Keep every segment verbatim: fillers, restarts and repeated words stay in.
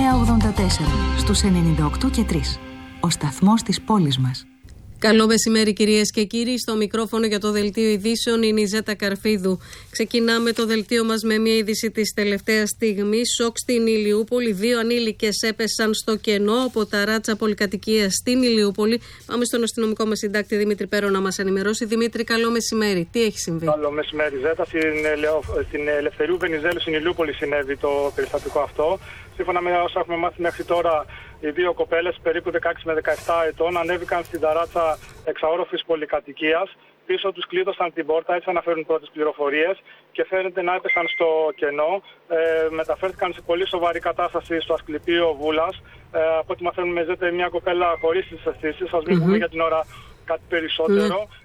εννιά ογδόντα τέσσερα στους ενενήντα οκτώ και τρία. Ο σταθμός της πόλης μας. Καλό μεσημέρι κυρίες και κύριοι, στο μικρόφωνο για το Δελτίο Ειδήσεων είναι η Ζέτα Καρφίδου. Ξεκινάμε το δελτίο μας με μια είδηση της τελευταίας στιγμής. Σοκ στην Ηλιούπολη, δύο ανήλικες έπεσαν στο κενό από ταράτσα πολυκατοικίας στην Ηλιούπολη. Πάμε στον αστυνομικό μας συντάκτη Δημήτρη Πέρο να μας ενημερώσει. Δημήτρη, καλό μεσημέρι. Τι έχει συμβεί? Καλό μεσημέρι, Ζέτα. Στην, στην Ελευθερίου Βενιζέλου στην Ηλιούπολη συνέβη το περιστατικό αυτό. Σύμφωνα με όσα έχουμε μάθει μέχρι τώρα, οι δύο κοπέλες, περίπου δεκαέξι με δεκαεπτά ετών, ανέβηκαν στην ταράτσα εξαόροφης πολυκατοικίας. Πίσω τους κλείδωσαν την πόρτα, έτσι αναφέρουν πρώτες πληροφορίες, και φαίνεται να έπεσαν στο κενό. Ε, μεταφέρθηκαν σε πολύ σοβαρή κατάσταση στο Ασκληπείο Βούλας. Ε, από ό,τι μαθαίνουμε, ζέται μια κοπέλα χωρίς τις αισθήσεις. Ας μην πούμε mm-hmm. για την ώρα κάτι περισσότερο. Mm.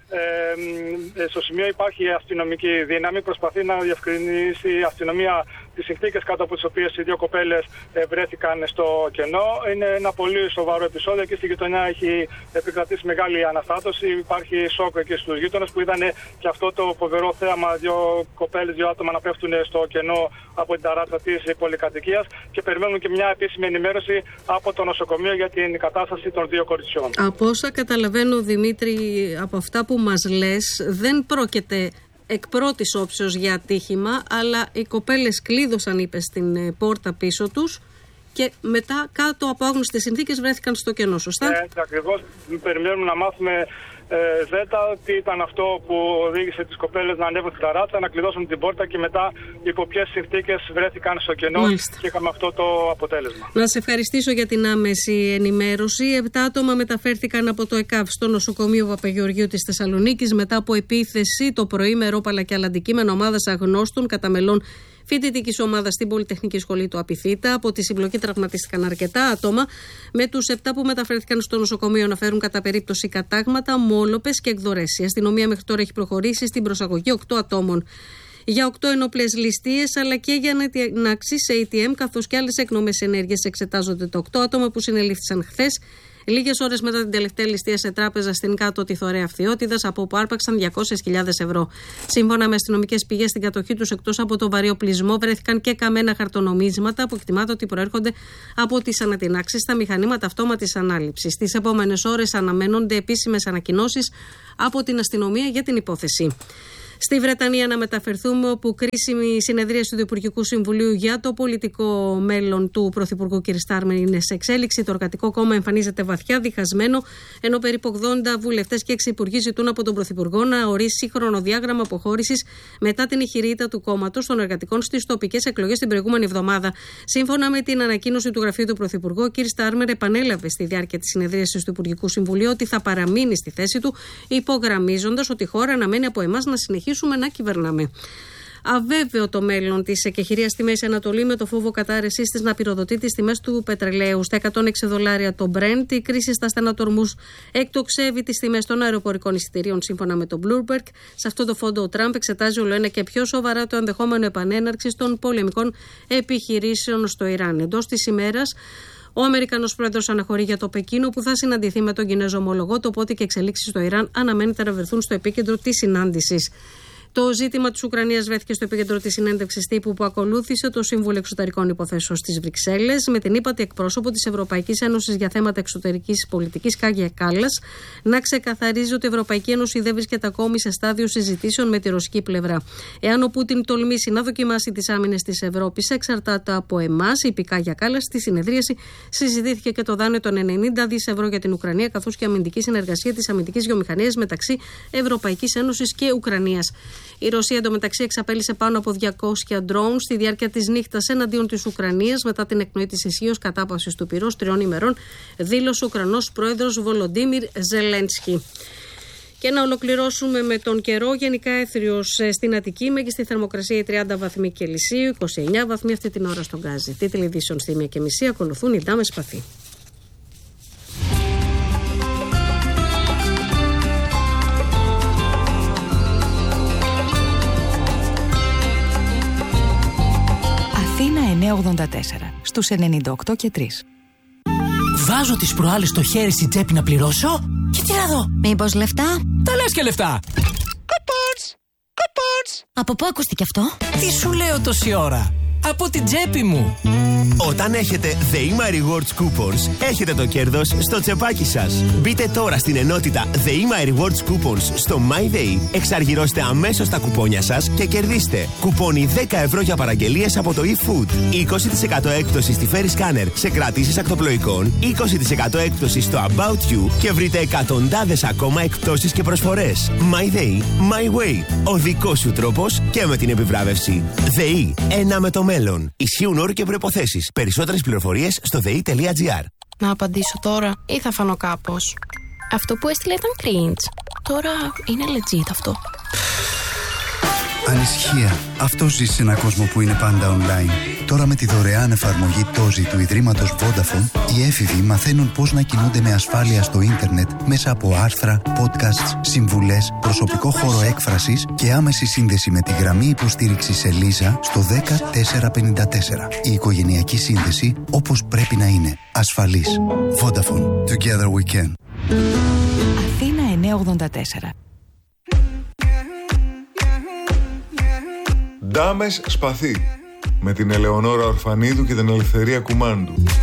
Ε, στο σημείο υπάρχει η αστυνομική δύναμη, προσπαθεί να διευκρινίσει η αστυνομία τις συνθήκες κάτω από τις οποίες οι δύο κοπέλες ε, βρέθηκαν στο κενό. Είναι ένα πολύ σοβαρό επεισόδιο. Εκεί στη γειτονιά έχει επικρατήσει μεγάλη αναστάτωση. Υπάρχει σοκ εκεί στους γείτονες που είδαν και αυτό το φοβερό θέαμα, δύο κοπέλες, δύο άτομα να πέφτουν στο κενό από την ταράτσα της πολυκατοικίας, και περιμένουν και μια επίσημη ενημέρωση από το νοσοκομείο για την κατάσταση των δύο κοριτσιών. Από όσα καταλαβαίνω, Δημήτρη, από αυτά που μας λες, δεν πρόκειται εκ πρώτης όψεως για ατύχημα, αλλά οι κοπέλες κλείδωσαν, είπε, στην πόρτα πίσω τους και μετά κάτω από άγνωστες συνθήκες βρέθηκαν στο κενό, σωστά? Ναι, ακριβώς. Περιμένουμε να μάθουμε, ε, Ζέτα, τι ήταν αυτό που οδήγησε τις κοπέλες να ανέβουν στην ταράτσα, να κλειδώσουν την πόρτα και μετά υπό ποιες συνθήκες βρέθηκαν στο κενό. Μάλιστα. Και είχαμε αυτό το αποτέλεσμα. Να σε ευχαριστήσω για την άμεση ενημέρωση. Επτά άτομα μεταφέρθηκαν από το ΕΚΑΒ στο νοσοκομείο Παπαγεωργίου της Θεσσαλονίκης μετά από επίθεση το πρωί με ρόπαλα και άλλα αντικείμενα ομάδας αγνώστων κατά μελών φοιτητικής ομάδας στην Πολυτεχνική Σχολή του Απιθύτα. Από τη συμπλοκή τραυματίστηκαν αρκετά άτομα, με τους επτά που μεταφέρθηκαν στο νοσοκομείο να φέρουν κατά περίπτωση κατάγματα, μόλοπες και εκδορές. Η αστυνομία μέχρι τώρα έχει προχωρήσει στην προσαγωγή οκτώ ατόμων για οκτώ ενόπλες ληστείες, αλλά και για ανατινάξεις σε έι τι εμ, καθώς και άλλες εκνομές ενέργειας. Εξετάζονται τα οκτώ άτομα που συνελήφθησαν χθες, λίγες ώρες μετά την τελευταία ληστεία σε τράπεζα στην Κάτω τη Θωρέα Φθιώτιδας, από όπου άρπαξαν διακόσιες χιλιάδες ευρώ. Σύμφωνα με αστυνομικές πηγές, στην κατοχή τους, εκτός από το βαρύ οπλισμό, βρέθηκαν και καμένα χαρτονομίσματα που εκτιμάται ότι προέρχονται από τις ανατινάξεις στα μηχανήματα αυτόματης ανάληψης. Τις επόμενες ώρες αναμένονται επίσημες ανακοινώσεις από την αστυνομία για την υπόθεση. Στη Βρετανία να μεταφερθούμε, όπου κρίσιμη συνεδρίαση του Υπουργικού Συμβουλίου για το πολιτικό μέλλον του Πρωθυπουργού κ. Στάρμερ είναι σε εξέλιξη. Το Εργατικό Κόμμα εμφανίζεται βαθιά διχασμένο, ενώ περίπου ογδόντα βουλευτές και έξι υπουργοί ζητούν από τον Πρωθυπουργό να ορίσει χρονοδιάγραμμα αποχώρησης μετά την ηχηρότητα του κόμματος των εργατικών στις τοπικές εκλογές την προηγούμενη εβδομάδα. Σύμφωνα με την ανακοίνωση του γραφείου του Πρωθυπουργού, ο κ. Στάρμερ επανέλαβε στη διάρκεια της συνεδρίασης του Υπουργικού Συμβουλίου ότι θα παραμείνει στη θέση του, υπογραμμίζοντας ότι η χώρα αναμένει από εμάς να συνεχίσουμε να κυβερνάμε. Αβέβαιο το μέλλον της εκεχηρίας στη Μέση Ανατολή, με το φόβο κατάρρευσής της να πυροδοτεί τις τιμές του πετρελαίου στα εκατόν έξι δολάρια το Brent. Η κρίση στα στενατορμούς εκτοξεύει τις τιμές των αεροπορικών εισιτηρίων, σύμφωνα με τον Bloomberg. Σε αυτό το φόντο ο Τραμπ εξετάζει όλο ένα και πιο σοβαρά το ενδεχόμενο επανέναρξης των πολεμικών επιχειρήσεων στο Ιράν. Εντός της ημέρας, ο Αμερικανός πρόεδρος αναχωρεί για το Πεκίνο, που θα συναντηθεί με τον Κινέζο ομολογό. Το οπότε και εξελίξεις στο Ιράν αναμένεται να βρεθούν στο επίκεντρο της συνάντησης. Το ζήτημα της Ουκρανίας βρέθηκε στο επίκεντρο της συνέντευξης τύπου που ακολούθησε το Συμβούλιο Εξωτερικών Υποθέσεων στις Βρυξέλλες, με την ύπατη εκπρόσωπο της Ευρωπαϊκής Ένωσης για θέματα εξωτερικής πολιτικής, Κάγια Κάλλας, να ξεκαθαρίζει ότι η Ευρωπαϊκή Ένωση δεν βρίσκεται ακόμη σε στάδιο συζητήσεων με τη ρωσική πλευρά. Εάν ο Πούτιν τολμήσει να δοκιμάσει τις άμυνες της Ευρώπης, εξαρτάται από εμάς, είπε η Κάγια Κάλλας. Στη συνεδρίαση συζητήθηκε και το δάνειο των ενενήντα δισεκατομμυρίων ευρώ για την Ουκρανία, καθώς και αμυντική συνεργασία της αμυντικής βιομηχανίας μεταξύ Ευρωπαϊκής Ένωσης και Ουκρανίας. Η Ρωσία εντωμεταξύ εξαπέλυσε πάνω από διακόσια ντρόουν στη διάρκεια της νύχτας εναντίον της Ουκρανίας, μετά την εκπνοή της ισχύως κατάπαυσης του πυρός τριών ημερών, δήλωσε ο Ουκρανός πρόεδρος Βολοντίμιρ Ζελένσκι. Και να ολοκληρώσουμε με τον καιρό. Γενικά έθριος στην Αττική, μέγιστη θερμοκρασία τριάντα βαθμοί Κελσίου, είκοσι εννιά βαθμοί αυτή την ώρα στον Γκάζι. Τίτλοι ειδήσεων στη μία και μισή, ακολουθούν οι Ντάμες Παθή. εννιά ογδόντα τέσσερα στους ενενήντα οκτώ και τρία. Βάζω τις προάλλες στο χέρι στην τσέπη να πληρώσω και τι να δω. Μήπως λεφτά? Τα λες και λεφτά. Κοπότς, κοπότς. Από πού ακούστηκε αυτό? Τι σου λέω τόση ώρα? Από την τσέπη μου. Όταν έχετε The My Rewards Coupons, έχετε το κέρδος στο τσεπάκι σας. Μπείτε τώρα στην ενότητα The My Rewards Coupons στο MyDay, εξαργυρώστε αμέσως τα κουπόνια σας και κερδίστε κουπόνι δέκα ευρώ για παραγγελίες από το eFood, είκοσι τοις εκατό έκπτωση στη Ferry Scanner σε κρατήσεις ακτοπλοϊκών, είκοσι τοις εκατό έκπτωση στο About You και βρείτε εκατοντάδες ακόμα εκπτώσεις και προσφορές. MyDay, My Way. Ο δικός σου τρόπος και με την επιβράβευση. ΔΕΗ. Ένα με το μέλλον. Ισχύουν όροι και προϋποθέσεις. Περισσότερες πληροφορίες στο δε ι τελεία τζι άρ. Να απαντήσω τώρα ή θα φανώ κάπως? Αυτό που έστειλε ήταν cringe. Τώρα είναι legit αυτό. Ανησυχία. Αυτό ζει σε έναν κόσμο που είναι πάντα online. Τώρα με τη δωρεάν εφαρμογή Τόζι του Ιδρύματος Vodafone, οι έφηβοι μαθαίνουν πώς να κινούνται με ασφάλεια στο ίντερνετ μέσα από άρθρα, podcasts, συμβουλές, προσωπικό χώρο έκφρασης και άμεση σύνδεση με τη γραμμή υποστήριξης Ελίζα στο δέκα τετρακόσια πενήντα τέσσερα. Η οικογενειακή σύνδεση όπως πρέπει να είναι. Ασφαλής. Vodafone. Together we can. Αθήνα εννιακόσια ογδόντα τέσσερα. Ντάμες Σπαθί, με την Ελεονόρα Ορφανίδου και την Ελευθερία Κουμάντου.